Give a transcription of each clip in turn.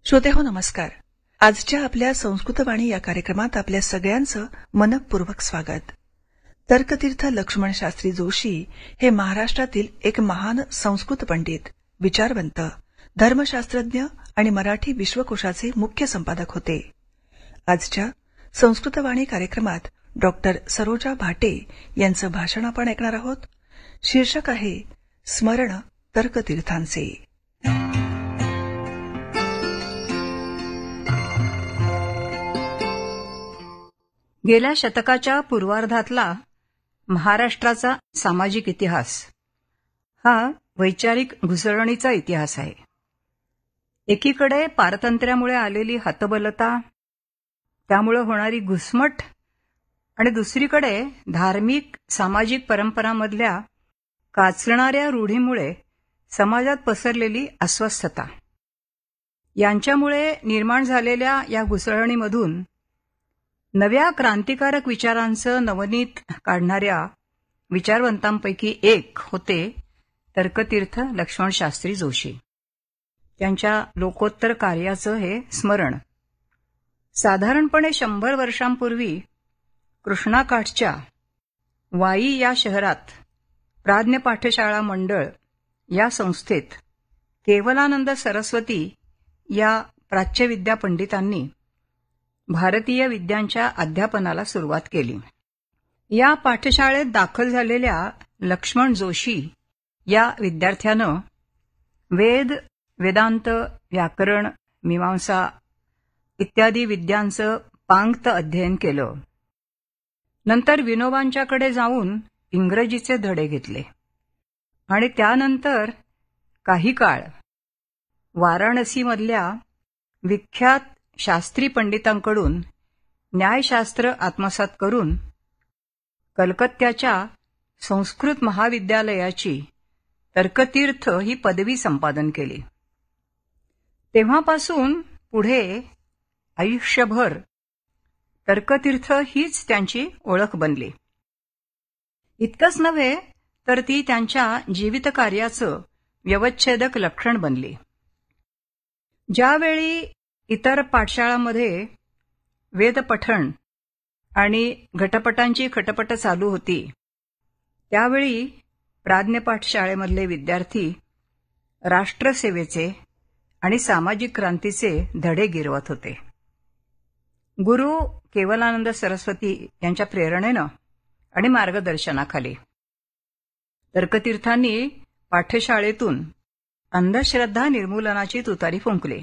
श्रोतेहो नमस्कार. आजच्या आपल्या संस्कृतवाणी या कार्यक्रमात आपल्या सगळ्यांचं मनःपूर्वक स्वागत. तर्कतीर्थ लक्ष्मण शास्त्री जोशी हे महाराष्ट्रातील एक महान संस्कृत पंडित, विचारवंत, धर्मशास्त्रज्ञ आणि मराठी विश्वकोशाचे मुख्य संपादक होते. आजच्या संस्कृतवाणी कार्यक्रमात डॉक्टर सरोजा भाटे यांचं भाषण आपण ऐकणार आहोत. शीर्षक आहे स्मरण तर्कतीर्थांचे. गेल्या शतकाच्या पूर्वार्धातला महाराष्ट्राचा सामाजिक इतिहास हा वैचारिक घुसळणीचा इतिहास आहे. एकीकडे पारतंत्र्यामुळे आलेली हतबलता, त्यामुळे होणारी घुसमट आणि दुसरीकडे धार्मिक सामाजिक परंपरांमधल्या काचणाऱ्या रूढीमुळे समाजात पसरलेली अस्वस्थता, यांच्यामुळे निर्माण झालेल्या या घुसळणीमधून नव्या क्रांतिकारक विचारांचं नवनीत काढणाऱ्या विचारवंतांपैकी एक होते तर्कतीर्थ लक्ष्मण शास्त्री जोशी. त्यांच्या लोकोत्तर कार्याचं हे स्मरण साधारणपणे 100 वर्षांपूर्वी कृष्णाकाठच्या वाई या शहरात प्राज्ञ पाठशाळा मंडळ या संस्थेत केवलानंद सरस्वती या प्राच्यविद्या पंडितांनी भारतीय विद्यांच्या अध्यापनाला सुरुवात केली. या पाठशाळेत दाखल झालेल्या लक्ष्मण जोशी या विद्यार्थ्यानं वेद, वेदांत, व्याकरण, मीमांसा इत्यादी विद्यांचं पांगत अध्ययन केलं. नंतर विनोबांच्याकडे जाऊन इंग्रजीचे धडे घेतले आणि त्यानंतर काही काळ वाराणसीमधल्या विख्यात शास्त्री पंडितांकडून न्यायशास्त्र आत्मसात करून कलकत्त्याच्या संस्कृत महाविद्यालयाची तर्कतीर्थ ही पदवी संपादन केली. तेव्हापासून पुढे आयुष्यभर तर्कतीर्थ हीच त्यांची ओळख बनली. इतकंच नव्हे तर ती त्यांच्या जीवितकार्याचं व्यवच्छेदक लक्षण बनली. ज्यावेळी इतर पाठशाळांमध्ये वेदपठण आणि घटपटांची खटपट चालू होती, त्यावेळी प्राज्ञ पाठशाळेमधले विद्यार्थी राष्ट्रसेवेचे आणि सामाजिक क्रांतीचे धडे गिरवत होते. गुरु केवलानंद सरस्वती यांच्या प्रेरणेनं आणि मार्गदर्शनाखाली तर्कतीर्थांनी पाठशाळेतून अंधश्रद्धा निर्मूलनाची तुतारी फुंकली.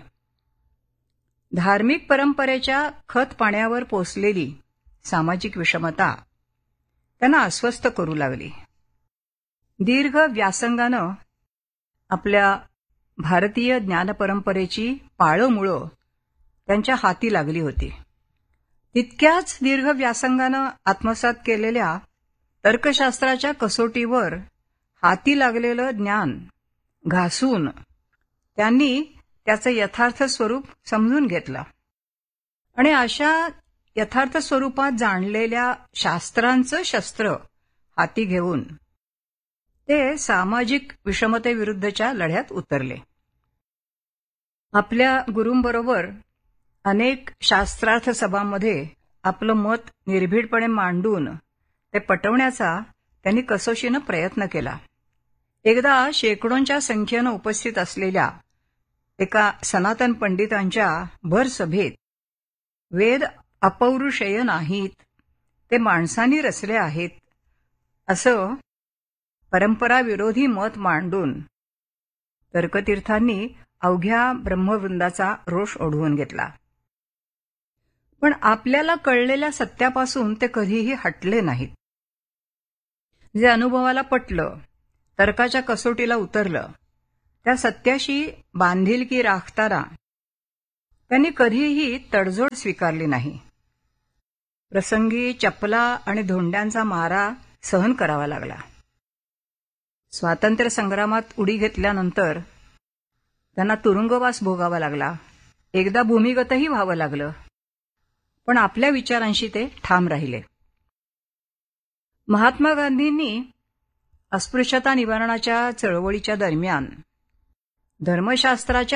धार्मिक परंपरेच्या खत पाण्यावर पोसलेली सामाजिक विषमता त्यांना अस्वस्थ करू लागली. दीर्घ व्यासंगानं आपल्या भारतीय ज्ञानपरंपरेची पाळंमुळं त्यांच्या हाती लागली होती. तितक्याच दीर्घ व्यासंगानं आत्मसात केलेल्या तर्कशास्त्राच्या कसोटीवर हाती लागलेलं ज्ञान घासून त्यांनी त्याचं यथार्थ स्वरूप समजून घेतलं आणि अशा यथार्थ स्वरूपात जाणलेल्या शास्त्रांचं शस्त्र हाती घेऊन ते सामाजिक विषमतेविरुद्धच्या लढ्यात उतरले. आपल्या गुरूंबरोबर अनेक शास्त्रार्थ सभांमध्ये आपलं मत निर्भीडपणे मांडून ते पटवण्याचा त्यांनी कसोशीनं प्रयत्न केला. एकदा शेकडोंच्या संख्येनं उपस्थित असलेल्या एका सनातन पंडितांच्या भर सभेत वेद अपौरुषेय नाहीत, ते माणसांनी रचले आहेत, असं परंपराविरोधी मत मांडून तर्कतीर्थांनी अवघ्या ब्रह्मवृंदाचा रोष ओढवून घेतला. पण आपल्याला कळलेल्या सत्यापासून ते कधीही हटले नाहीत. जे अनुभवाला पटलं, तर्काच्या कसोटीला उतरलं, त्या सत्याशी बांधिलकी राखताना त्यांनी कधीही तडजोड स्वीकारली नाही. प्रसंगी चपला आणि धोंड्यांचा मारा सहन करावा लागला. स्वातंत्र्य संग्रामात उडी घेतल्यानंतर त्यांना तुरुंगवास भोगावा लागला. एकदा भूमिगतही व्हावं लागलं, पण आपल्या विचारांशी ते ठाम राहिले. महात्मा गांधींनी अस्पृश्यता निवारणाच्या चळवळीच्या दरम्यान धर्मशास्त्राच्या